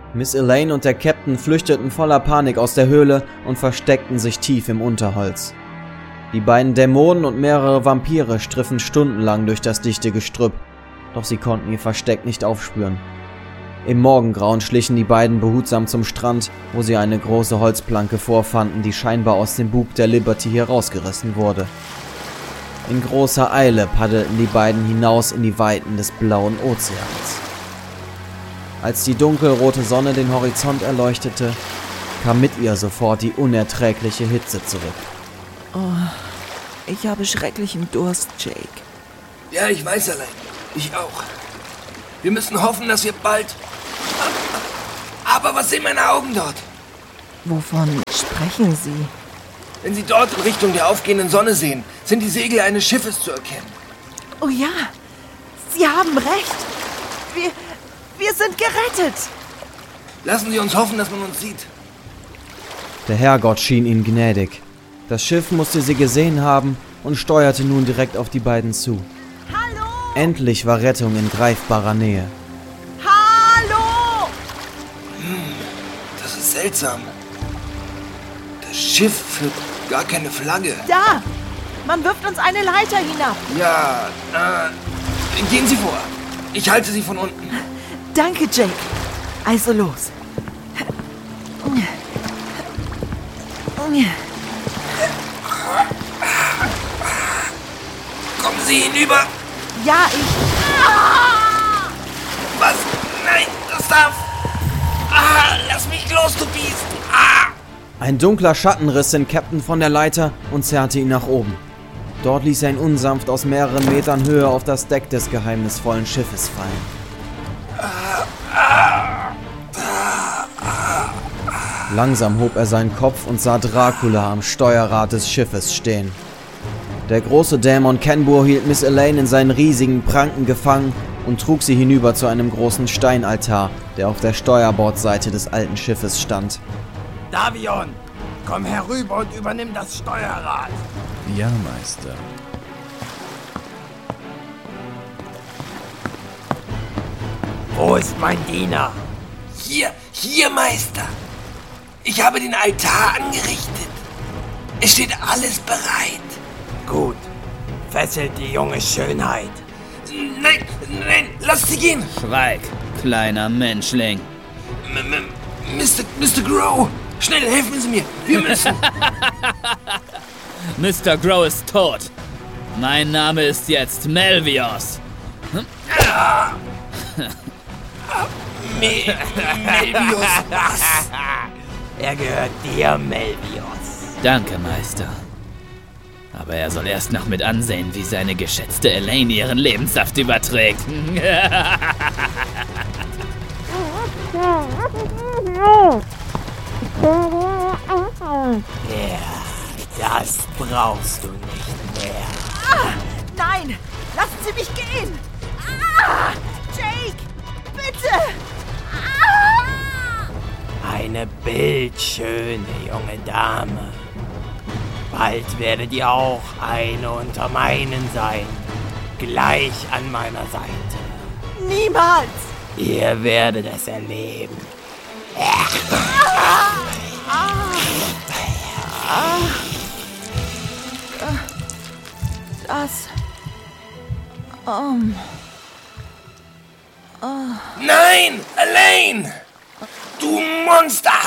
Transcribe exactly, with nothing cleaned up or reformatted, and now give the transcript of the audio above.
Miss Elaine und der Captain flüchteten voller Panik aus der Höhle und versteckten sich tief im Unterholz. Die beiden Dämonen und mehrere Vampire striffen stundenlang durch das dichte Gestrüpp, doch sie konnten ihr Versteck nicht aufspüren. Im Morgengrauen schlichen die beiden behutsam zum Strand, wo sie eine große Holzplanke vorfanden, die scheinbar aus dem Bug der Liberty herausgerissen wurde. In großer Eile paddelten die beiden hinaus in die Weiten des blauen Ozeans. Als die dunkelrote Sonne den Horizont erleuchtete, kam mit ihr sofort die unerträgliche Hitze zurück. Oh, ich habe schrecklichen Durst, Jake. Ja, ich weiß, allein. Ich auch. Wir müssen hoffen, dass wir bald... Aber was sehen meine Augen dort? Wovon sprechen Sie? Wenn Sie dort in Richtung der aufgehenden Sonne sehen, sind die Segel eines Schiffes zu erkennen. Oh ja, Sie haben recht. Wir, wir sind gerettet. Lassen Sie uns hoffen, dass man uns sieht. Der Herrgott schien ihnen gnädig. Das Schiff musste sie gesehen haben und steuerte nun direkt auf die beiden zu. Hallo! Endlich war Rettung in greifbarer Nähe. Hallo! Hm, das ist seltsam. Das Schiff führt gar keine Flagge. Da! Man wirft uns eine Leiter hinab. Ja, äh, gehen Sie vor. Ich halte Sie von unten. Danke, Jake. Also los. Kommen Sie hinüber. Ja, ich... Was? Nein, das darf... Ah, lass mich los, du Biest. Ah! Ein dunkler Schatten riss den Captain von der Leiter und zerrte ihn nach oben. Dort ließ er ihn unsanft aus mehreren Metern Höhe auf das Deck des geheimnisvollen Schiffes fallen. Langsam hob er seinen Kopf und sah Dracula am Steuerrad des Schiffes stehen. Der große Dämon Kenbur hielt Miss Elaine in seinen riesigen Pranken gefangen und trug sie hinüber zu einem großen Steinaltar, der auf der Steuerbordseite des alten Schiffes stand. Davion, komm herüber und übernimm das Steuerrad. Ja, Meister. Wo ist mein Diener? Hier, hier, Meister. Ich habe den Altar angerichtet. Es steht alles bereit. Gut. Fesselt die junge Schönheit. Nein, nein, lass sie gehen. Schweig, kleiner Menschling. M- M- Mister Mister Grow, schnell, helfen Sie mir. Wir müssen... Mister Grow ist tot. Mein Name ist jetzt Melvios. Ah. Me- Melvios, was? Er gehört dir, Melvios. Danke, Meister. Aber er soll erst noch mit ansehen, wie seine geschätzte Elaine ihren Lebenssaft überträgt. Ja, das brauchst du nicht mehr. Ah, nein! Lassen Sie mich gehen! Ah, Jake! Bitte! Ah! Eine bildschöne junge Dame. Bald werdet ihr auch eine unter meinen sein. Gleich an meiner Seite. Niemals! Ihr werdet es erleben. Das... Um... Nein, Elaine! Du Monster!